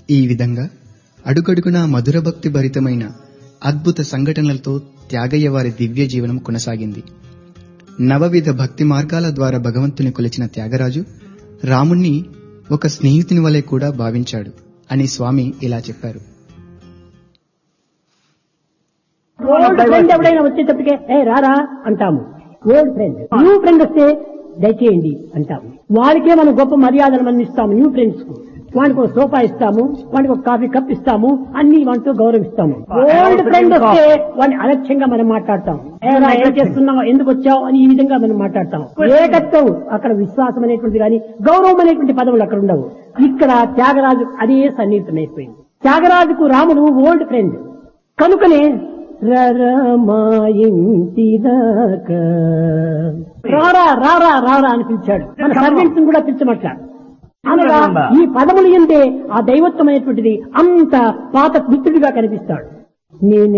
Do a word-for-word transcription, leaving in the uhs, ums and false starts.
ఈ విధంగా అడుగడుగునా మధుర భక్తి భరితమైన అద్భుత సంఘటనలతో త్యాగయ్య వారి దివ్య జీవనం కొనసాగింది. నవవిధ భక్తి మార్గాల ద్వారా భగవంతుని కొలిచిన త్యాగరాజు రాముణ్ణి ఒక స్నేహితుని వలె కూడా భావించాడు అని స్వామి ఇలా చెప్పారు. ఓల్డ్ ఫ్రెండ్ ఎవడైనా వచ్చేటప్పటికే ఏ రారా అంటాము. Old friend. న్యూ ఫ్రెండ్ వస్తే దయచేయండి అంటాము. వాడికే మనం గొప్ప మర్యాదలు మనం ఇస్తాము. న్యూ ఫ్రెండ్స్ కు వాడికి ఒక సోఫా ఇస్తాము, వాడికి ఒక కాఫీ కప్ ఇస్తాము, అన్ని వాటితో గౌరవిస్తాము. ఓల్డ్ ఫ్రెండ్ వస్తే వాడిని అలక్ష్యంగా మనం మాట్లాడతాం. ఏరా ఏం చేస్తున్నావు, ఎందుకు వచ్చావు అని ఈ విధంగా మనం మాట్లాడతాం. ఏకత్వం అక్కడ విశ్వాసం అనేటువంటిది కానీ గౌరవం అనేటువంటి పదవులు అక్కడ ఉండవు. ఇక్కడ త్యాగరాజు అదే సన్నిహితమైపోయింది. త్యాగరాజుకు రాముడు ఓల్డ్ ఫ్రెండ్ కనుకనే రారా రారా రారా అని పిలిచాడు. మన సర్వెంట్స్ కూడా పిలిచమట్లా. అనగా ఈ పదములు ఎందే ఆ దైవత్వం అనేటువంటిది అంత పాత మిత్రుడిగా కనిపిస్తాడు. నేను